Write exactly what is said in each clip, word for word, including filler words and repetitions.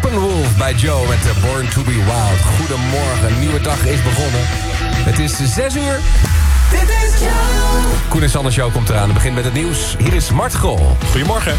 Steppenwolf bij Joe met uh, Born to be Wild. Goedemorgen, een nieuwe dag is begonnen. Het is zes uur. Dit is Joe. Koen en Sander Show komt eraan. Het begint met het nieuws. Hier is Mart Grol. Goedemorgen.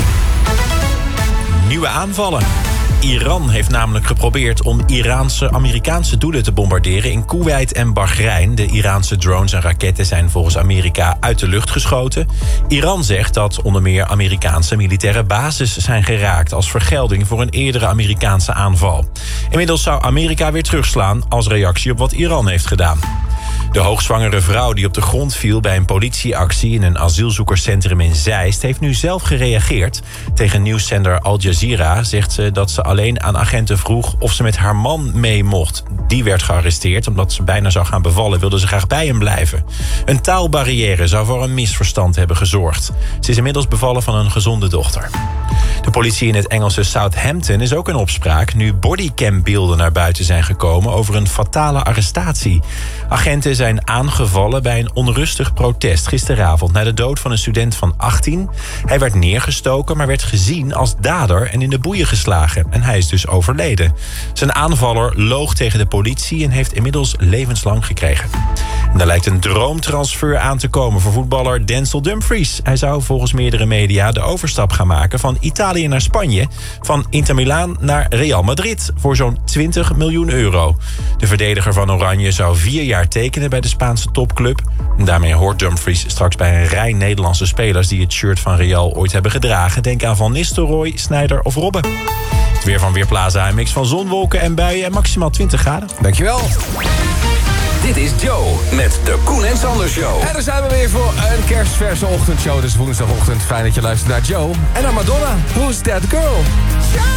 Nieuwe aanvallen. Iran heeft namelijk geprobeerd om Iraanse Amerikaanse doelen te bombarderen in Koeweit en Bahrein. De Iraanse drones en raketten zijn volgens Amerika uit de lucht geschoten. Iran zegt dat onder meer Amerikaanse militaire bases zijn geraakt als vergelding voor een eerdere Amerikaanse aanval. Inmiddels zou Amerika weer terugslaan als reactie op wat Iran heeft gedaan. De hoogzwangere vrouw die op de grond viel bij een politieactie in een asielzoekerscentrum in Zeist heeft nu zelf gereageerd. Tegen nieuwszender Al Jazeera zegt ze dat ze alleen aan agenten vroeg of ze met haar man mee mocht. Die werd gearresteerd omdat ze bijna zou gaan bevallen, wilde ze graag bij hem blijven. Een taalbarrière zou voor een misverstand hebben gezorgd. Ze is inmiddels bevallen van een gezonde dochter. De politie in het Engelse Southampton is ook in opspraak nu bodycambeelden naar buiten zijn gekomen over een fatale arrestatie. Agenten zijn aangevallen bij een onrustig protest gisteravond na de dood van een student van achttien. Hij werd neergestoken, maar werd gezien als dader en in de boeien geslagen. En hij is dus overleden. Zijn aanvaller loog tegen de politie en heeft inmiddels levenslang gekregen. En er lijkt een droomtransfer aan te komen voor voetballer Denzel Dumfries. Hij zou volgens meerdere media de overstap gaan maken van Italië naar Spanje, van Inter Milaan naar Real Madrid voor zo'n twintig miljoen euro. De verdediger van Oranje zou vier jaar tekenen bij de Spaanse topclub. En daarmee hoort Dumfries straks bij een rij Nederlandse spelers die het shirt van Real ooit hebben gedragen. Denk aan Van Nistelrooy, Sneijder of Robben. Het weer van Weerplaza, een mix van zon, wolken en buien en maximaal twintig graden. Dankjewel. Dit is Joe met de Koen en Sander Show. En daar zijn we weer voor een kerstverse ochtendshow. Dus woensdagochtend. Fijn dat je luistert naar Joe. En naar Madonna. Who's that girl?